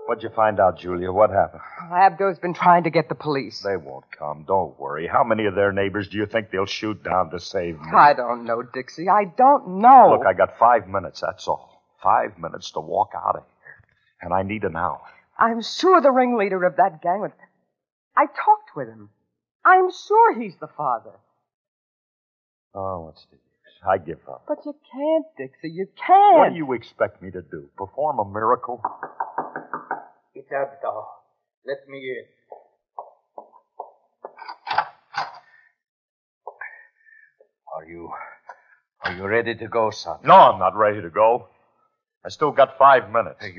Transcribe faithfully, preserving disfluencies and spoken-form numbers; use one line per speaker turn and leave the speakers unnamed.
What'd you find out, Julia? What happened?
Abdo's been trying to get the police.
They won't come. Don't worry. How many of their neighbors do you think they'll shoot down to save me?
I don't know, Dixie. I don't know.
Look, I got five minutes, that's all. Five minutes to walk out of here. And I need an hour.
I'm sure the ringleader of that gang would... I talked with him. I'm sure he's the father.
Oh, what's the use? I give up.
But you can't, Dixie. You can't.
What do you expect me to do? Perform a miracle?
It's Abdo. Let me in. Are you... Are you ready to go, son?
No, I'm not ready to go. I still got five minutes.